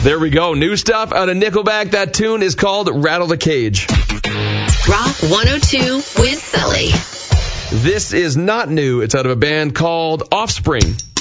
There we go. New stuff out of Nickelback. That tune is called Rattle the Cage. Rock 102 with Sully. This is not new. It's out of a band called Offspring.